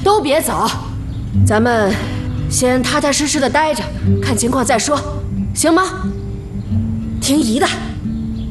都别走，咱们先踏踏实实的待着，看情况再说，行吗？听姨的。